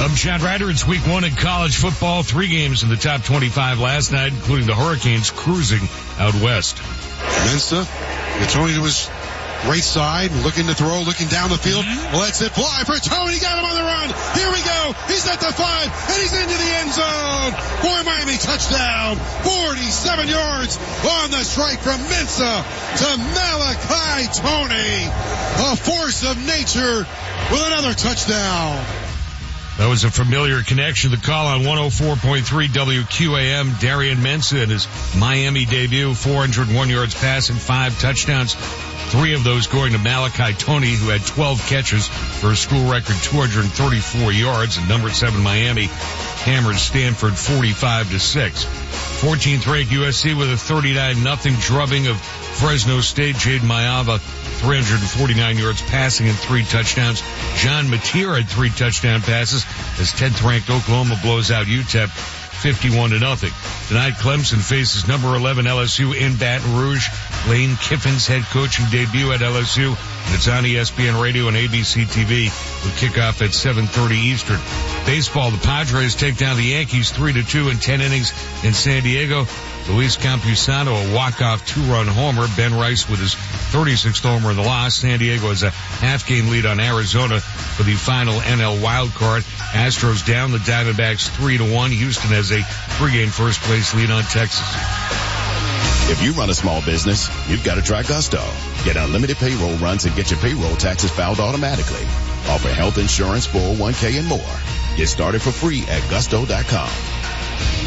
I'm Chad Ryder. It's week 1 in college football. 3 games in the top 25 last night, including the Hurricanes cruising out west. Mensah, Tony to his right side, looking to throw, looking down the field. Lets it fly for Tony. Got him on the run. Here we go. He's at the 5, and he's into the end zone. For Miami, touchdown. 47 yards on the strike from Mensah to Malachi Tony. A force of nature with another touchdown. That was a familiar connection. The call on 104.3 WQAM. Darian Mensah in his Miami debut, 401 yards passing, 5 touchdowns. 3 of those going to Malachi Tony, who had 12 catches for a school record 234 yards. And number 7 Miami hammers Stanford 45-6. 14th ranked USC with a 39-0 drubbing of Fresno State. Jade Mayava, 349 yards passing and 3 touchdowns. John Mateer had 3 touchdown passes as 10th ranked Oklahoma blows out UTEP 51-0. Tonight, Clemson faces number 11 LSU in Baton Rouge. Lane Kiffin's head coaching debut at LSU, and it's on ESPN Radio and ABC TV with kickoff at 7:30 Eastern. Baseball, the Padres take down the Yankees 3-2 in 10 innings in San Diego. Luis Campusano, a walk-off 2-run homer. Ben Rice with his 36th homer in the loss. San Diego has a half-game lead on Arizona for the final NL wild card. Astros down the Diamondbacks 3-1. Houston has a 3-game first-place lead on Texas. If you run a small business, you've got to try Gusto. Get unlimited payroll runs and get your payroll taxes filed automatically. Offer health insurance, 401k, and more. Get started for free at gusto.com.